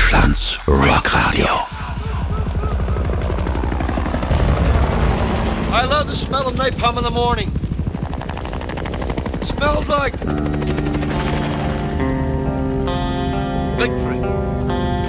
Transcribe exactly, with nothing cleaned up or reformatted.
Deutschlands Rockradio. I love the smell of napalm in the morning. It smells like victory.